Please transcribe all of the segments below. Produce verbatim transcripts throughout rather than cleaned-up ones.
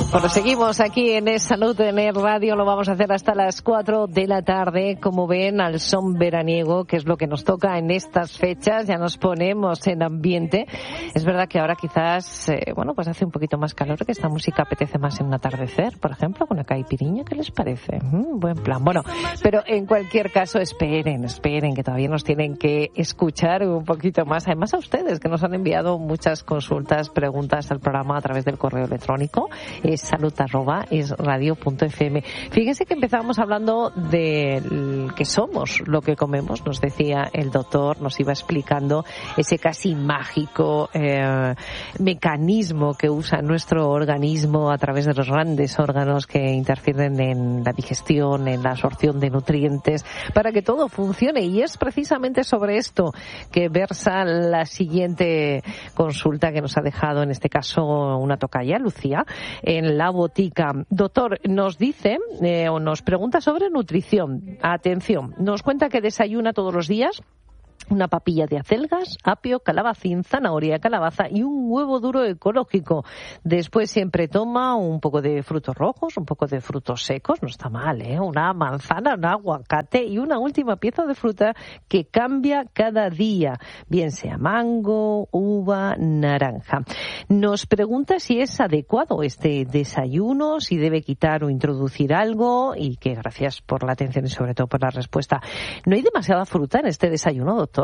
Bueno, seguimos aquí en Es Salud en el Radio, lo vamos a hacer hasta las cuatro de la tarde, como ven, al son veraniego, que es lo que nos toca en estas fechas, ya nos ponemos en ambiente. Es verdad que ahora quizás, eh, bueno, pues hace un poquito más calor, que esta música apetece más en un atardecer, por ejemplo, con una caipiriña, ¿qué les parece? Mm, buen plan. Bueno, pero en cualquier caso, esperen, esperen, que todavía nos tienen que escuchar un poquito más, además a ustedes, que nos han enviado muchas consultas, preguntas al programa a través del correo electrónico, es salud arroba es radio punto f m. Fíjense que empezamos hablando de que somos lo que comemos, nos decía el doctor, nos iba explicando ese casi mágico eh, mecanismo que usa nuestro organismo a través de los grandes órganos que interfieren en la digestión, en la absorción de nutrientes, para que todo funcione. Y es precisamente sobre esto que versa la siguiente consulta que nos ha dejado, en este caso, una tocaya, Lucía, en la botica. Doctor, nos dice eh, o nos pregunta sobre nutrición. Atención, nos cuenta que desayuna todos los días una papilla de acelgas, apio, calabacín, zanahoria, calabaza y un huevo duro ecológico. Después siempre toma un poco de frutos rojos, un poco de frutos secos, no está mal, ¿eh? Una manzana, un aguacate y una última pieza de fruta que cambia cada día, bien sea mango, uva, naranja. Nos pregunta si es adecuado este desayuno, si debe quitar o introducir algo, y que gracias por la atención y sobre todo por la respuesta. ¿No hay demasiada fruta en este desayuno, doctor?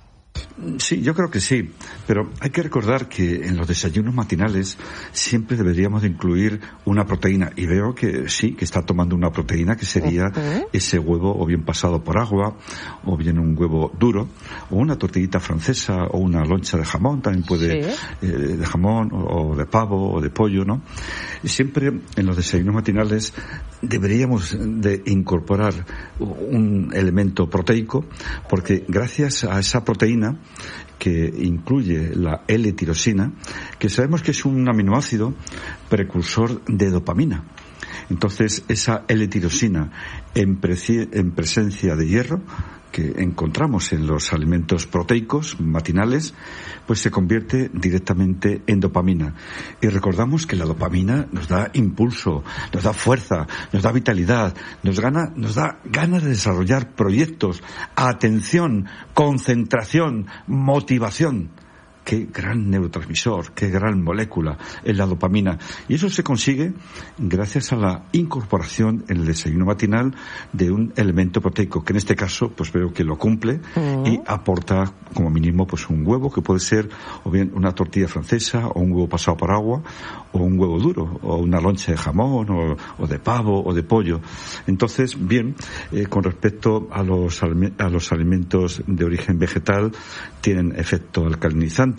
Sí, yo creo que sí, pero hay que recordar que en los desayunos matinales siempre deberíamos de incluir una proteína, y veo que sí, que está tomando una proteína que sería uh-huh. ese huevo o bien pasado por agua, o bien un huevo duro, o una tortillita francesa, o una loncha de jamón, también puede, sí. eh, de jamón, o de pavo, o de pollo, ¿no? Y siempre en los desayunos matinales deberíamos de incorporar un elemento proteico, porque gracias a esa proteína que incluye la L-tirosina, que sabemos que es un aminoácido precursor de dopamina. Entonces, esa L-tirosina en, preci- en presencia de hierro, que encontramos en los alimentos proteicos matinales, pues se convierte directamente en dopamina. Y recordamos que la dopamina nos da impulso, nos da fuerza, nos da vitalidad, nos gana, nos da ganas de desarrollar proyectos, atención, concentración, motivación. Qué gran neurotransmisor, qué gran molécula es la dopamina. Y eso se consigue gracias a la incorporación en el desayuno matinal de un elemento proteico, que en este caso pues veo que lo cumple uh-huh. y aporta como mínimo pues un huevo, que puede ser o bien una tortilla francesa, o un huevo pasado por agua, o un huevo duro, o una loncha de jamón, o, o de pavo, o de pollo. Entonces, bien, eh, con respecto a los, a los alimentos de origen vegetal, tienen efecto alcalinizante,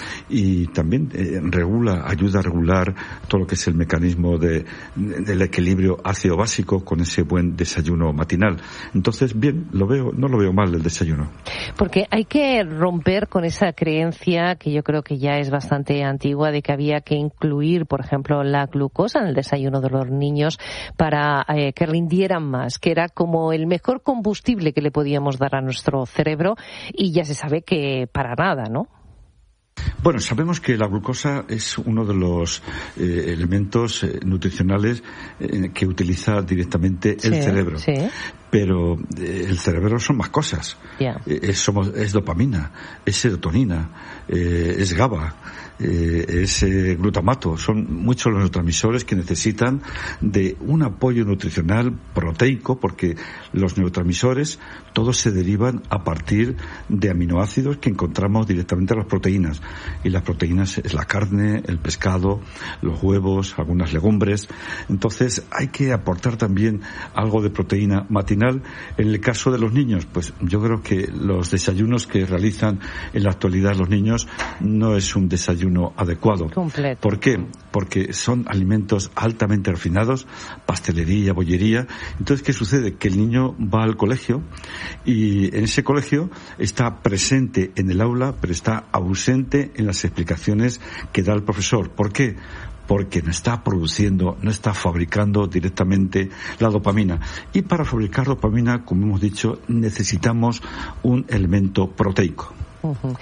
y también eh, regula, ayuda a regular todo lo que es el mecanismo de, del equilibrio ácido básico con ese buen desayuno matinal. Entonces, bien, lo veo, no lo veo mal el desayuno. Porque hay que romper con esa creencia que yo creo que ya es bastante antigua, de que había que incluir, por ejemplo, la glucosa en el desayuno de los niños para eh, que rindieran más, que era como el mejor combustible que le podíamos dar a nuestro cerebro, y ya se sabe que para nada, ¿no? Bueno, sabemos que la glucosa es uno de los eh, elementos eh, nutricionales eh, que utiliza directamente el sí, cerebro. Sí. Pero eh, el cerebro son más cosas. Yeah. Eh, es, somos, es dopamina, es serotonina, eh, es GABA, eh, es eh, glutamato. Son muchos los neurotransmisores que necesitan de un apoyo nutricional proteico, porque los neurotransmisores todos se derivan a partir de aminoácidos que encontramos directamente en las proteínas. Y las proteínas es la carne, el pescado, los huevos, algunas legumbres. Entonces hay que aportar también algo de proteína matinal. En el caso de los niños, pues yo creo que los desayunos que realizan en la actualidad los niños no es un desayuno adecuado. Completo. ¿Por qué? Porque son alimentos altamente refinados, pastelería, bollería. Entonces, ¿qué sucede? Que el niño va al colegio y en ese colegio está presente en el aula, pero está ausente en las explicaciones que da el profesor. ¿Por qué? Porque no está produciendo, no está fabricando directamente la dopamina. Y para fabricar dopamina, como hemos dicho, necesitamos un elemento proteico. Uh-huh.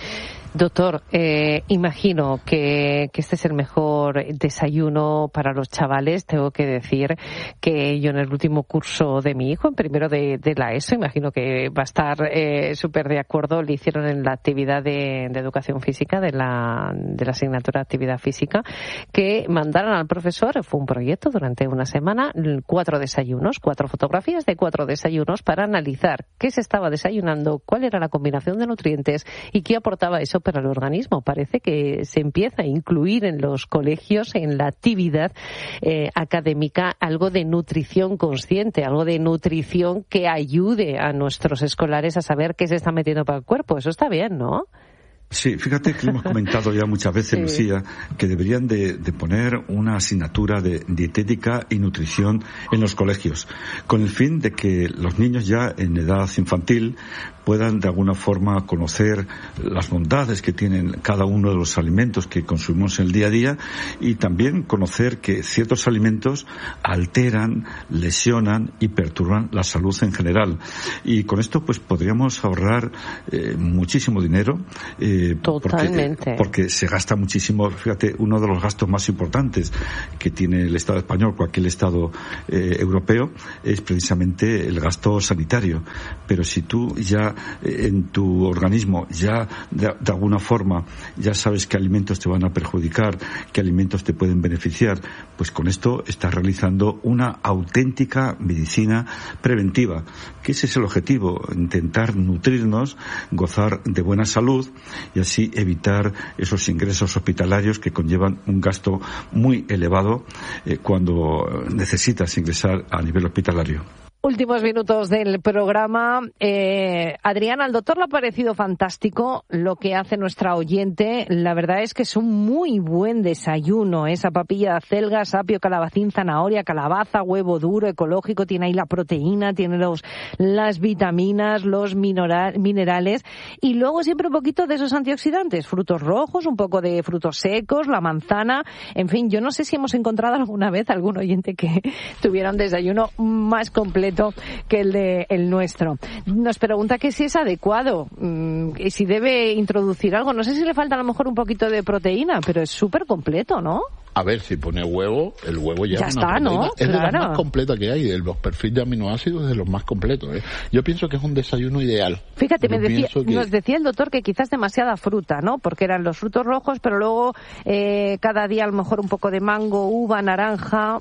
Doctor, eh, imagino que, que este es el mejor desayuno para los chavales. Tengo que decir que yo en el último curso de mi hijo, en primero de, de la ESO, imagino que va a estar eh, súper de acuerdo, le hicieron en la actividad de, de educación física, de la, de la asignatura de actividad física, que mandaron al profesor, fue un proyecto durante una semana, cuatro desayunos, cuatro fotografías de cuatro desayunos para analizar qué se estaba desayunando, cuál era la combinación de nutrientes y qué aportaba eso para el organismo. Parece que se empieza a incluir en los colegios, en la actividad eh, académica, algo de nutrición consciente, algo de nutrición que ayude a nuestros escolares a saber qué se está metiendo para el cuerpo. Eso está bien, ¿no? Sí, fíjate que lo hemos comentado ya muchas veces, sí. Lucía, que deberían de, de poner una asignatura de dietética y nutrición en los colegios, con el fin de que los niños ya en edad infantil puedan de alguna forma conocer las bondades que tienen cada uno de los alimentos que consumimos en el día a día y también conocer que ciertos alimentos alteran, lesionan y perturban la salud en general. Y con esto pues podríamos ahorrar eh, muchísimo dinero. Eh, Totalmente. Porque, porque se gasta muchísimo. Fíjate, uno de los gastos más importantes que tiene el Estado español, cualquier Estado eh, europeo, es precisamente el gasto sanitario. Pero si tú ya en tu organismo ya de, de alguna forma ya sabes qué alimentos te van a perjudicar, qué alimentos te pueden beneficiar, pues con esto estás realizando una auténtica medicina preventiva, que ese es el objetivo, intentar nutrirnos, gozar de buena salud y así evitar esos ingresos hospitalarios que conllevan un gasto muy elevado eh, cuando necesitas ingresar a nivel hospitalario. Últimos minutos del programa. Eh, Adrián, al doctor le ha parecido fantástico lo que hace nuestra oyente. La verdad es que es un muy buen desayuno. Esa papilla de acelga, apio, calabacín, zanahoria, calabaza, huevo duro, ecológico. Tiene ahí la proteína, tiene los, las vitaminas, los mineral, minerales. Y luego siempre un poquito de esos antioxidantes. Frutos rojos, un poco de frutos secos, la manzana. En fin, yo no sé si hemos encontrado alguna vez algún oyente que tuviera un desayuno más completo que el de el nuestro. Nos pregunta que si es adecuado mmm, y si debe introducir algo. No sé si le falta a lo mejor un poquito de proteína, pero es súper completo, ¿no? A ver, si pone huevo, el huevo ya, ya es está, una proteína. ¿no? Es claro. de las más completas que hay, de los perfiles de aminoácidos de los más completos. ¿eh? Yo pienso que es un desayuno ideal. Fíjate, me decía, que... nos decía el doctor que quizás demasiada fruta, ¿no? Porque eran los frutos rojos, pero luego eh, cada día a lo mejor un poco de mango, uva, naranja,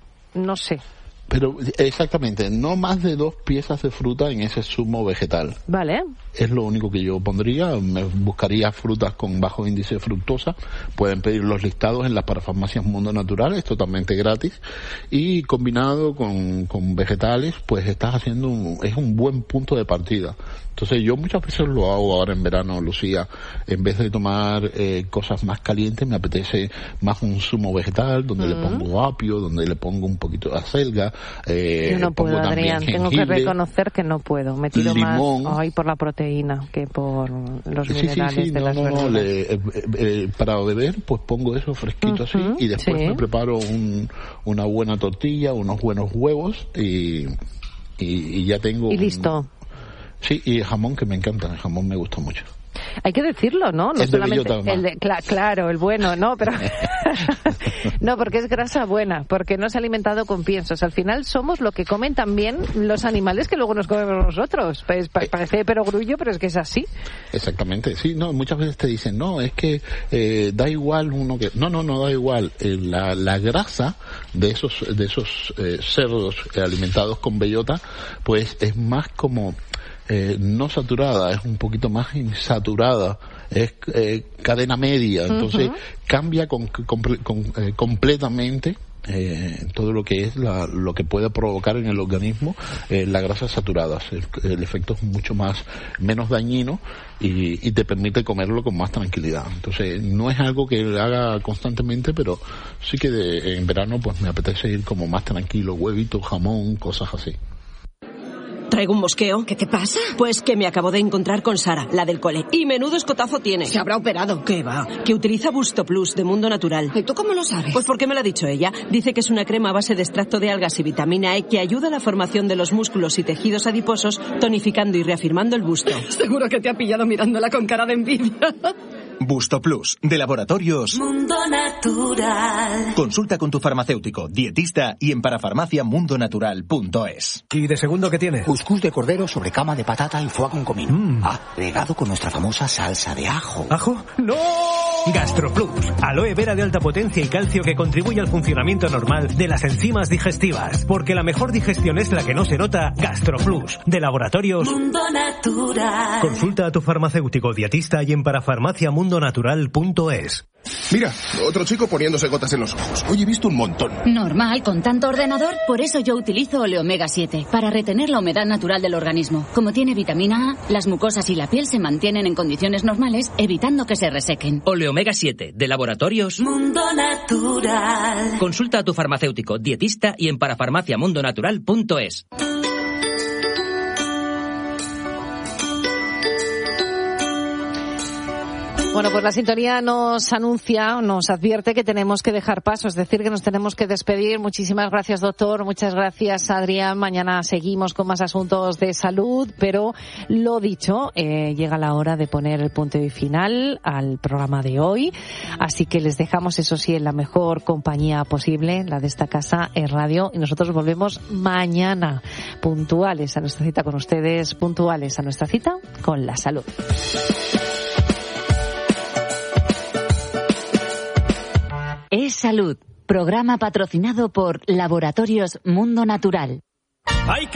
no sé. Pero exactamente, no más de dos piezas de fruta en ese zumo vegetal. Vale. Es lo único que yo pondría. Me buscaría frutas con bajo índice de fructosa. Pueden pedir los listados en las parafarmacias Mundo Natural, es totalmente gratis. Y combinado con, con vegetales, pues estás haciendo un, es un buen punto de partida. Entonces yo muchas veces lo hago ahora en verano, Lucía. En vez de tomar eh, cosas más calientes, me apetece más un zumo vegetal, donde mm. le pongo apio, donde le pongo un poquito de acelga. Eh, yo no puedo, Adrián. Tengo que reconocer que no puedo. Me tiro limón, más ay, por la proteína que por los sí, minerales sí, sí, de no, las no, verduras. No, le, eh, eh, para beber, pues pongo eso fresquito uh-huh, así y después sí. me preparo un, una buena tortilla, unos buenos huevos y, y, y ya tengo... Y listo. Un, sí, y el jamón, que me encanta, el jamón me gusta mucho. Hay que decirlo, ¿no? No el solamente de el de, cl- claro, el bueno, no, pero no, porque es grasa buena, porque no se ha alimentado con piensos. Al final somos lo que comen también los animales que luego nos comemos nosotros. Pues, pa- parece perogrullo, pero es que es así. Exactamente, sí, no, muchas veces te dicen, no, es que eh, da igual uno que, no, no, no da igual, eh, la, la grasa de esos, de esos eh, cerdos eh, alimentados con bellota, pues es más como Eh, no saturada, es un poquito más insaturada, es eh, cadena media, entonces uh-huh. cambia con, con, con, eh, completamente eh, todo lo que es la, lo que puede provocar en el organismo eh, las grasas saturadas. El, el efecto es mucho más, menos dañino y, y te permite comerlo con más tranquilidad. Entonces no es algo que haga constantemente, pero sí que de, en verano pues me apetece ir como más tranquilo, huevito, jamón, cosas así. Traigo un mosqueo. ¿Qué te pasa? Pues que me acabo de encontrar con Sara, la del cole. Y menudo escotazo tiene. Se habrá operado. ¿Qué va? Que utiliza Busto Plus de Mundo Natural. ¿Y tú cómo lo sabes? Pues porque me lo ha dicho ella. Dice que es una crema a base de extracto de algas y vitamina E que ayuda a la formación de los músculos y tejidos adiposos, tonificando y reafirmando el busto. Seguro que te ha pillado mirándola con cara de envidia. Bustoplus, de Laboratorios Mundo Natural. Consulta con tu farmacéutico, dietista y en parafarmacia mundo natural punto es. ¿Y de segundo qué tiene? Cuscús de cordero sobre cama de patata y foie con comino. Mm. Agregado con nuestra famosa salsa de ajo. ¿Ajo? ¡No! GastroPlus, aloe vera de alta potencia y calcio que contribuye al funcionamiento normal de las enzimas digestivas. Porque la mejor digestión es la que no se nota. GastroPlus, de Laboratorios Mundo Natural. Consulta a tu farmacéutico, dietista y en parafarmacia mundo natural punto es. Mira, otro chico poniéndose gotas en los ojos. Hoy he visto un montón. Normal, con tanto ordenador. Por eso yo utilizo Oleomega siete, para retener la humedad natural del organismo. Como tiene vitamina A, las mucosas y la piel se mantienen en condiciones normales, evitando que se resequen. Oleomega siete, de Laboratorios Mundo Natural. Consulta a tu farmacéutico, dietista y en parafarmacia mundo natural punto es. Bueno, pues la sintonía nos anuncia, nos advierte que tenemos que dejar paso, es decir, que nos tenemos que despedir. Muchísimas gracias, doctor. Muchas gracias, Adrián. Mañana seguimos con más asuntos de salud, pero lo dicho, eh, llega la hora de poner el punto y final al programa de hoy. Así que les dejamos, eso sí, en la mejor compañía posible, la de esta casa, Es Radio. Y nosotros volvemos mañana, puntuales a nuestra cita con ustedes, puntuales a nuestra cita con la salud. Es Salud, programa patrocinado por Laboratorios Mundo Natural. ¡Hay que